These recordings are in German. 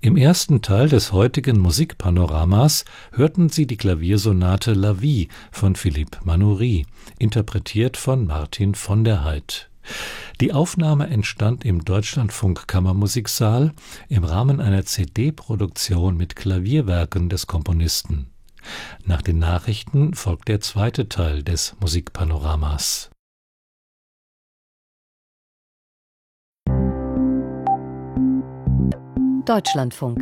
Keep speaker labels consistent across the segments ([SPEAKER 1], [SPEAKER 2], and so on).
[SPEAKER 1] Im ersten Teil des heutigen Musikpanoramas hörten Sie die Klaviersonate La Vie von Philippe Manoury, interpretiert von Martin von der Heydt. Die Aufnahme entstand im Deutschlandfunk Kammermusiksaal im Rahmen einer CD-Produktion mit Klavierwerken des Komponisten. Nach den Nachrichten folgt der zweite Teil des Musikpanoramas.
[SPEAKER 2] Deutschlandfunk.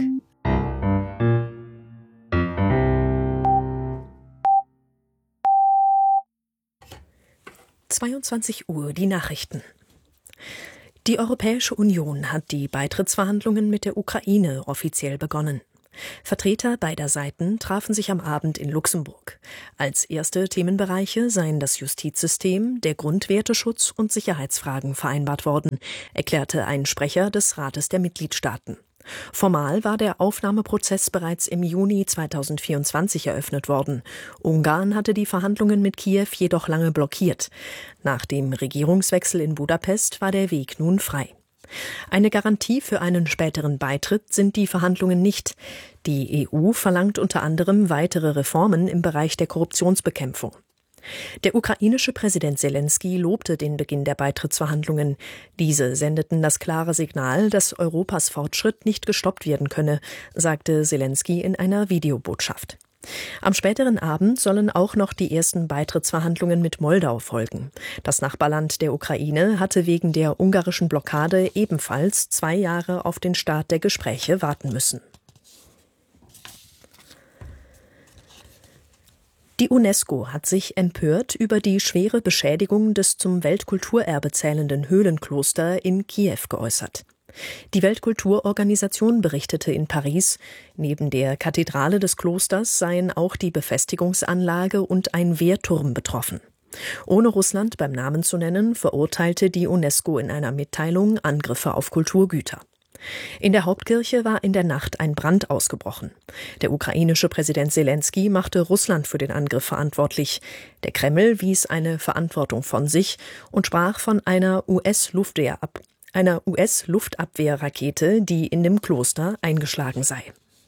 [SPEAKER 2] Uhr, die Nachrichten. Die Europäische Union hat die Beitrittsverhandlungen mit der Ukraine offiziell begonnen. Vertreter beider Seiten trafen sich am Abend in Luxemburg. Als erste Themenbereiche seien das Justizsystem, der Grundwerteschutz und Sicherheitsfragen vereinbart worden, erklärte ein Sprecher des Rates der Mitgliedstaaten. Formal war der Aufnahmeprozess bereits im Juni 2024 eröffnet worden. Ungarn hatte die Verhandlungen mit Kiew jedoch lange blockiert. Nach dem Regierungswechsel in Budapest war der Weg nun frei. Eine Garantie für einen späteren Beitritt sind die Verhandlungen nicht. Die EU verlangt unter anderem weitere Reformen im Bereich der Korruptionsbekämpfung. Der ukrainische Präsident Selenskyj lobte den Beginn der Beitrittsverhandlungen. Diese sendeten das klare Signal, dass Europas Fortschritt nicht gestoppt werden könne, sagte Selenskyj in einer Videobotschaft. Am späteren Abend sollen auch noch die ersten Beitrittsverhandlungen mit Moldau folgen. Das Nachbarland der Ukraine hatte wegen der ungarischen Blockade ebenfalls 2 Jahre auf den Start der Gespräche warten müssen. Die UNESCO hat sich empört über die schwere Beschädigung des zum Weltkulturerbe zählenden Höhlenkloster in Kiew geäußert. Die Weltkulturorganisation berichtete in Paris, neben der Kathedrale des Klosters seien auch die Befestigungsanlage und ein Wehrturm betroffen. Ohne Russland beim Namen zu nennen, verurteilte die UNESCO in einer Mitteilung Angriffe auf Kulturgüter. In der Hauptkirche war in der Nacht ein Brand ausgebrochen. Der ukrainische Präsident Selenskyj machte Russland für den Angriff verantwortlich. Der Kreml wies eine Verantwortung von sich und sprach von einer US-Luftabwehrrakete, die in dem Kloster eingeschlagen sei.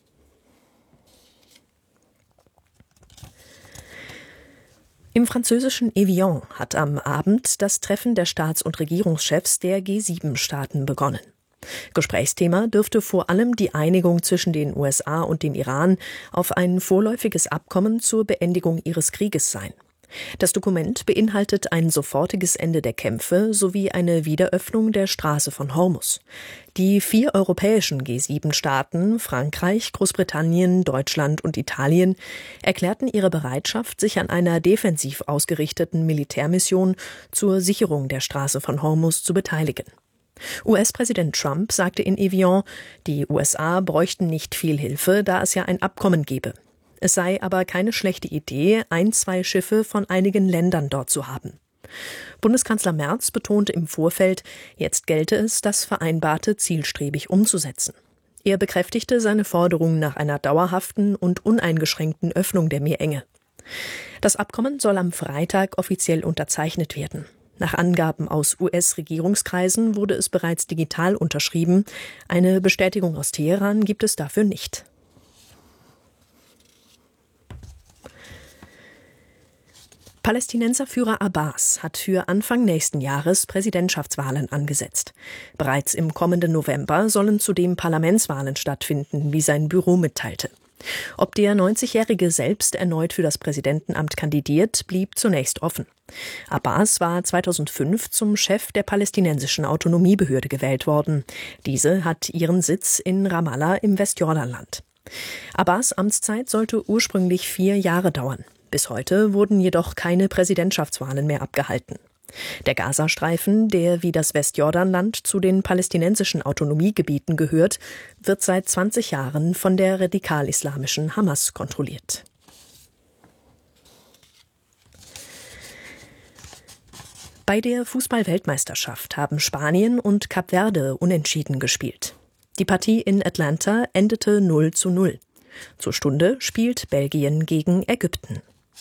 [SPEAKER 2] Im französischen Evian hat am Abend das Treffen der Staats- und Regierungschefs der G7-Staaten begonnen. Gesprächsthema dürfte vor allem die Einigung zwischen den USA und dem Iran auf ein vorläufiges Abkommen zur Beendigung ihres Krieges sein. Das Dokument beinhaltet ein sofortiges Ende der Kämpfe sowie eine Wiederöffnung der Straße von Hormuz. Die 4 europäischen G7-Staaten, Frankreich, Großbritannien, Deutschland und Italien, erklärten ihre Bereitschaft, sich an einer defensiv ausgerichteten Militärmission zur Sicherung der Straße von Hormuz zu beteiligen. US-Präsident Trump sagte in Evian, die USA bräuchten nicht viel Hilfe, da es ja ein Abkommen gebe. Es sei aber keine schlechte Idee, 1-2 Schiffe von einigen Ländern dort zu haben. Bundeskanzler Merz betonte im Vorfeld, jetzt gelte es, das Vereinbarte zielstrebig umzusetzen. Er bekräftigte seine Forderung nach einer dauerhaften und uneingeschränkten Öffnung der Meerenge. Das Abkommen soll am Freitag offiziell unterzeichnet werden. Nach Angaben aus US-Regierungskreisen wurde es bereits digital unterschrieben. Eine Bestätigung aus Teheran gibt es dafür nicht. Palästinenserführer Abbas hat für Anfang nächsten Jahres Präsidentschaftswahlen angesetzt. Bereits im kommenden November sollen zudem Parlamentswahlen stattfinden, wie sein Büro mitteilte. Ob der 90-Jährige selbst erneut für das Präsidentenamt kandidiert, blieb zunächst offen. Abbas war 2005 zum Chef der palästinensischen Autonomiebehörde gewählt worden. Diese hat ihren Sitz in Ramallah im Westjordanland. Abbas' Amtszeit sollte ursprünglich 4 Jahre dauern. Bis heute wurden jedoch keine Präsidentschaftswahlen mehr abgehalten. Der Gazastreifen, der wie das Westjordanland zu den palästinensischen Autonomiegebieten gehört, wird seit 20 Jahren von der radikal-islamischen Hamas kontrolliert. Bei der Fußball-Weltmeisterschaft haben Spanien und Kap Verde unentschieden gespielt. Die Partie in Atlanta endete 0:0. Zur Stunde spielt Belgien gegen Ägypten.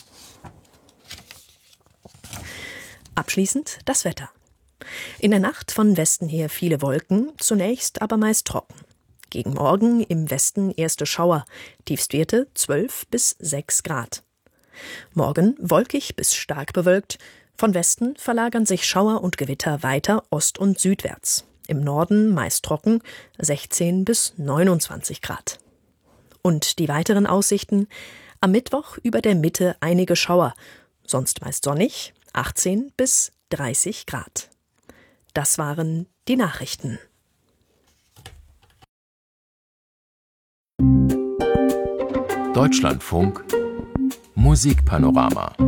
[SPEAKER 2] Abschließend das Wetter. In der Nacht von Westen her viele Wolken, zunächst aber meist trocken. Gegen Morgen im Westen erste Schauer, Tiefstwerte 12 bis 6 Grad. Morgen wolkig bis stark bewölkt. Von Westen verlagern sich Schauer und Gewitter weiter ost- und südwärts. Im Norden meist trocken, 16 bis 29 Grad. Und die weiteren Aussichten: am Mittwoch über der Mitte einige Schauer, sonst meist sonnig, 18 bis 30 Grad. Das waren die Nachrichten.
[SPEAKER 3] Deutschlandfunk Musikpanorama.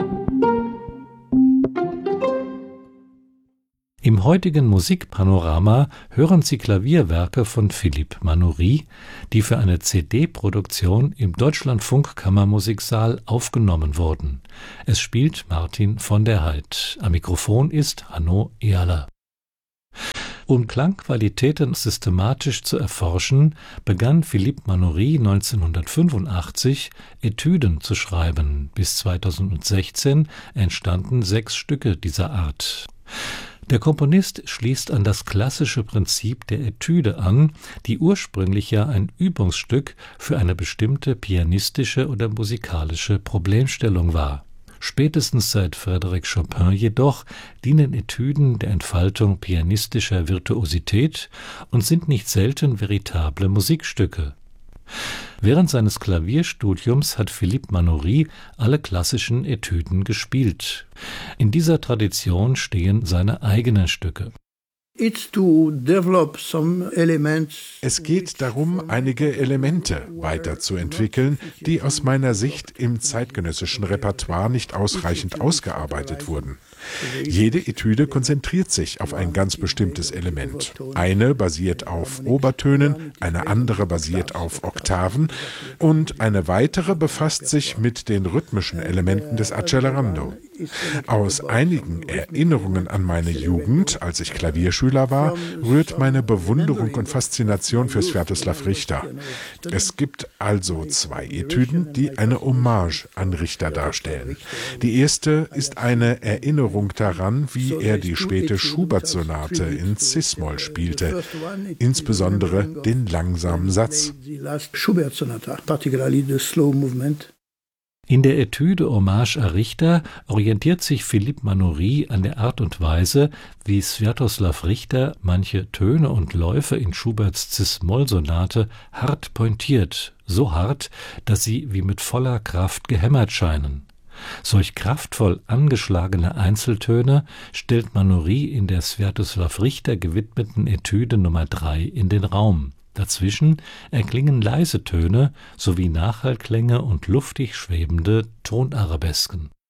[SPEAKER 1] Im heutigen Musikpanorama hören Sie Klavierwerke von Philippe Manoury, die für eine CD-Produktion im Deutschlandfunk Kammermusiksaal aufgenommen wurden. Es spielt Martin von der Heydt. Am Mikrofon ist Hanno Ehrler. Um Klangqualitäten systematisch zu erforschen, begann Philippe Manoury 1985 Etüden zu schreiben. Bis 2016 entstanden 6 Stücke dieser Art. Der Komponist schließt an das klassische Prinzip der Etüde an, die ursprünglich ja ein Übungsstück für eine bestimmte pianistische oder musikalische Problemstellung war. Spätestens seit Frédéric Chopin jedoch dienen Etüden der Entfaltung pianistischer Virtuosität und sind nicht selten veritable Musikstücke. Während seines Klavierstudiums hat Philippe Manoury alle klassischen Etüden gespielt. In dieser Tradition stehen seine eigenen Stücke.
[SPEAKER 4] Es geht darum, einige Elemente weiterzuentwickeln, die aus meiner Sicht im zeitgenössischen Repertoire nicht ausreichend ausgearbeitet wurden. Jede Etüde konzentriert sich auf ein ganz bestimmtes Element. Eine basiert auf Obertönen, eine andere basiert auf Oktaven und eine weitere befasst sich mit den rhythmischen Elementen des Accelerando. Aus einigen Erinnerungen an meine Jugend, als ich Klavierschüler war, rührt meine Bewunderung und Faszination für Sviatoslav Richter. Es gibt also 2 Etüden, die eine Hommage an Richter darstellen. Die erste ist eine Erinnerung daran, wie er die späte Schubert-Sonate in Cis-Moll spielte, insbesondere den langsamen Satz.
[SPEAKER 1] In der Etüde Hommage à Richter orientiert sich Philippe Manoury an der Art und Weise, wie Sviatoslav Richter manche Töne und Läufe in Schuberts Cis-Moll-Sonate hart pointiert, so hart, dass sie wie mit voller Kraft gehämmert scheinen. Solch kraftvoll angeschlagene Einzeltöne stellt Manoury in der Sviatoslav Richter gewidmeten Etüde Nummer 3 in den Raum. Dazwischen erklingen leise Töne sowie Nachhallklänge und luftig schwebende Tonarabesken.